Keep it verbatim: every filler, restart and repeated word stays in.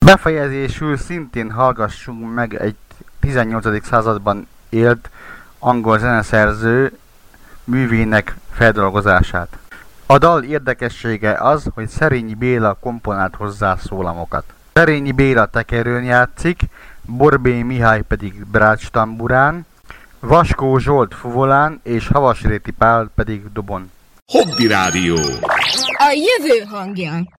Befejezésül szintén hallgassunk meg egy tizennyolcadik században élt angol zeneszerző művének feldolgozását. A dal érdekessége az, hogy Szerényi Béla komponált hozzá szólamokat. Szerényi Béla tekerőn játszik, Borbély Mihály pedig brács tamburán, Vaskó Zsolt fuvolán és Havasréti Pál pedig dobon. Hobby Rádió. A jövő hangja.